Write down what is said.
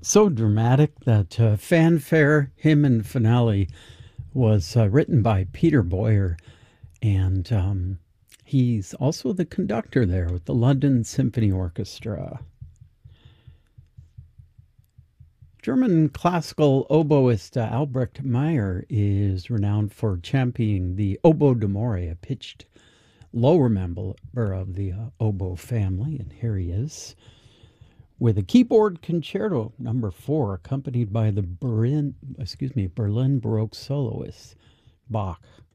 So dramatic that fanfare, hymn, and finale was written by Peter Boyer, and he's also the conductor there with the London Symphony Orchestra. German classical oboist Albrecht Meyer is renowned for championing the oboe d'amore, a pitched lower member of the oboe family, and here he is with a keyboard concerto number 4, accompanied by the Berlin Baroque soloist Bach.